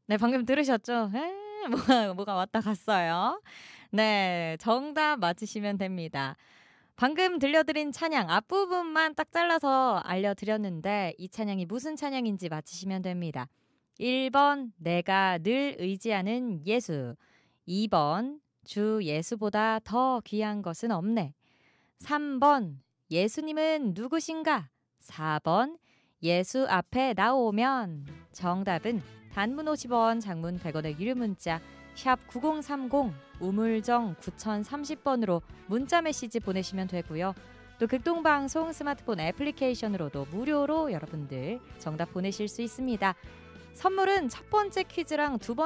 네, 방금 들으셨죠? 뭐가 왔다 갔어요. 네, 정답 맞히시면 됩니다. 방금 들려드린 찬양 앞부분만 딱 잘라서 알려드렸는데 이 찬양이 무슨 찬양인지 맞히시면 됩니다. 1번 내가 늘 의지하는 예수, 2번 주 예수보다 더 귀한 것은 없네, 3번 예수님은 누구신가, 4번 예수 앞에 나오면. 정답은 단문 50원, 장문 100원의 유료 문자 샵 9030 우물정 9030번으로 문자 메시지 보내시면 되고요. 또 극동방송 스마트폰 애플리케이션으로도 무료로 여러분들 정답 보내실 수 있습니다. 선물은 첫 번째 퀴즈랑 두 번째